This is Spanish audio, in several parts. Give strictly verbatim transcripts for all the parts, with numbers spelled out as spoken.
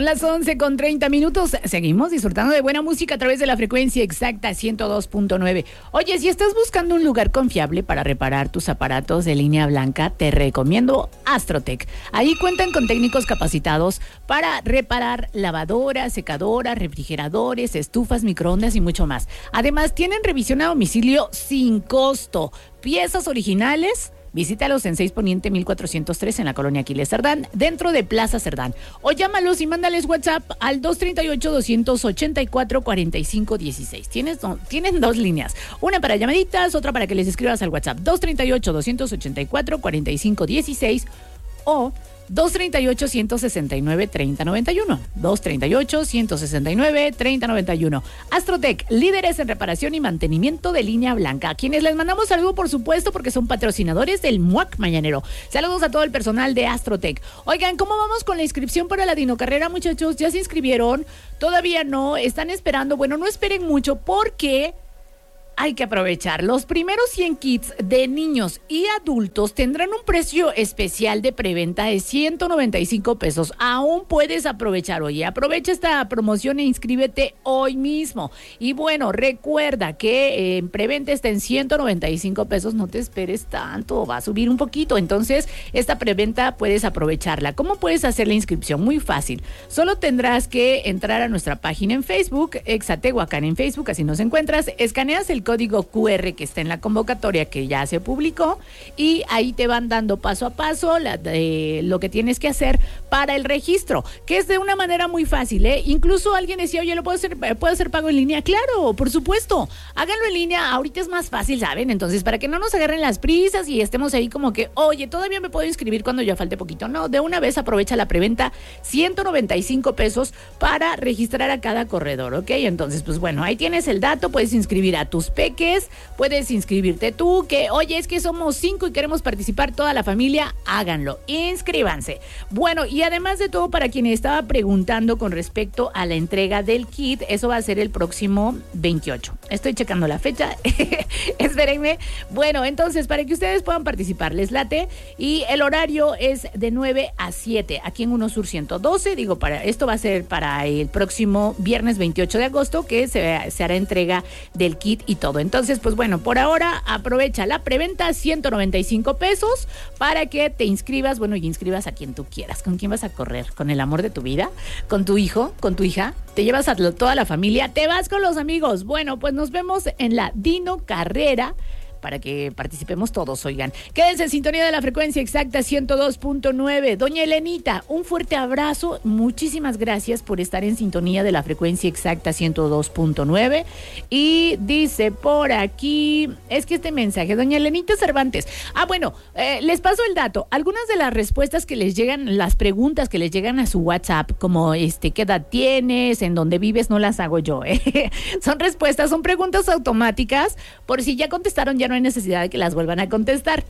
Son las once con treinta minutos. Seguimos disfrutando de buena música a través de la frecuencia exacta ciento dos punto nueve. Oye, si estás buscando un lugar confiable para reparar tus aparatos de línea blanca, te recomiendo Astrotech. Ahí cuentan con técnicos capacitados para reparar lavadoras, secadoras, refrigeradores, estufas, microondas y mucho más. Además, tienen revisión a domicilio sin costo. Piezas originales. Visítalos en seis Poniente mil cuatrocientos tres en la colonia Aquiles Cerdán, dentro de Plaza Cerdán. O llámalos y mándales WhatsApp al dos treinta y ocho, doscientos ochenta y cuatro, cuarenta y cinco dieciséis. Tienes, no, tienen dos líneas, una para llamaditas, otra para que les escribas al WhatsApp. dos treinta y ocho, doscientos ochenta y cuatro, cuarenta y cinco dieciséis o dos treinta y ocho, ciento sesenta y nueve, treinta noventa y uno. dos treinta y ocho, ciento sesenta y nueve, treinta noventa y uno. Astrotech, líderes en reparación y mantenimiento de línea blanca. A quienes les mandamos saludo, por supuesto, porque son patrocinadores del M U A C Mañanero. Saludos a todo el personal de Astrotech. Oigan, ¿cómo vamos con la inscripción para la dinocarrera, muchachos? ¿Ya se inscribieron? Todavía no. ¿Están esperando? Bueno, no esperen mucho porque hay que aprovechar. Los primeros cien kits de niños y adultos tendrán un precio especial de preventa de ciento noventa y cinco pesos. Aún puedes aprovechar. Oye, aprovecha esta promoción e inscríbete hoy mismo. Y bueno, recuerda que en preventa está en ciento noventa y cinco pesos. No te esperes tanto, va a subir un poquito. Entonces, esta preventa puedes aprovecharla. ¿Cómo puedes hacer la inscripción? Muy fácil. Solo tendrás que entrar a nuestra página en Facebook, Exatehuacán en Facebook, así nos encuentras. Escaneas el código cu erre que está en la convocatoria que ya se publicó y ahí te van dando paso a paso la, de, lo que tienes que hacer para el registro, que es de una manera muy fácil, ¿eh? Incluso alguien decía, oye, ¿lo puedo hacer, puedo hacer pago en línea? Claro, por supuesto, háganlo en línea, ahorita es más fácil, ¿saben? Entonces, para que no nos agarren las prisas y estemos ahí como que, oye, todavía me puedo inscribir cuando ya falte poquito. No, de una vez aprovecha la preventa, ciento noventa y cinco pesos para registrar a cada corredor, ¿ok? Entonces, pues bueno, ahí tienes el dato, puedes inscribir a tus peques, puedes inscribirte tú, que oye, es que somos cinco y queremos participar toda la familia, háganlo, inscríbanse. Bueno, y además de todo, para quien estaba preguntando con respecto a la entrega del kit, eso va a ser el próximo veintiocho. Estoy checando la fecha, espérenme. Bueno, entonces, para que ustedes puedan participar, les late, y el horario es de nueve a siete, aquí en UNOSUR ciento doce, digo, para esto va a ser para el próximo viernes veintiocho de agosto, que se, se hará entrega del kit y todo. Entonces, pues bueno, por ahora aprovecha la preventa, ciento noventa y cinco pesos, para que te inscribas, bueno, y inscribas a quien tú quieras. ¿Con quién vas a correr? ¿Con el amor de tu vida? ¿Con tu hijo? ¿Con tu hija? ¿Te llevas a toda la familia? ¿Te vas con los amigos? Bueno, pues nos vemos en la Dino Carrera, para que participemos todos, oigan. Quédense en sintonía de la frecuencia exacta ciento dos punto nueve. Doña Elenita, un fuerte abrazo. Muchísimas gracias por estar en sintonía de la frecuencia exacta ciento dos punto nueve. Y dice por aquí, es que este mensaje, doña Elenita Cervantes. Ah, bueno, eh, les paso el dato. Algunas de las respuestas que les llegan, las preguntas que les llegan a su WhatsApp, como este, ¿qué edad tienes? ¿En dónde vives? No las hago yo, ¿eh? Son respuestas, son preguntas automáticas. Por si ya contestaron, ya no hay necesidad de que las vuelvan a contestar.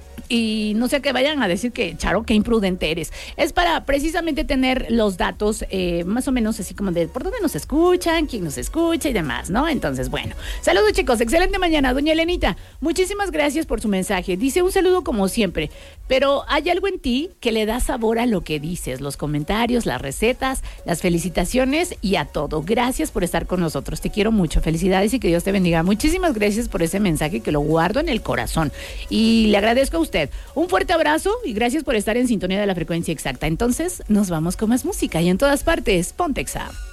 Y no sé, que vayan a decir que, Charo, qué imprudente eres. Es para precisamente tener los datos eh, más o menos así como de por dónde nos escuchan, quién nos escucha y demás, ¿no? Entonces, bueno. Saludos, chicos. Excelente mañana. Doña Elenita, muchísimas gracias por su mensaje. Dice, un saludo como siempre, pero hay algo en ti que le da sabor a lo que dices, los comentarios, las recetas, las felicitaciones y a todo. Gracias por estar con nosotros. Te quiero mucho. Felicidades y que Dios te bendiga. Muchísimas gracias por ese mensaje que lo guardo en el corazón. Y le agradezco a usted. Un fuerte abrazo y gracias por estar en sintonía de la frecuencia exacta. Entonces, nos vamos con más música y en todas partes, ponte Exa.